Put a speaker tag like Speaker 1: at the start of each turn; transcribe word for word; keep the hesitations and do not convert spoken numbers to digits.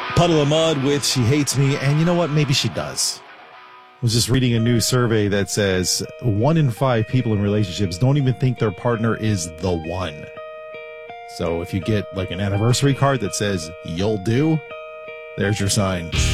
Speaker 1: Puddle of Mudd with She Hates Me, and you know what? Maybe she does. I was just reading a new survey that says one in five people in relationships don't even think their partner is the one. So if you get like an anniversary card that says, "You'll do," there's your sign.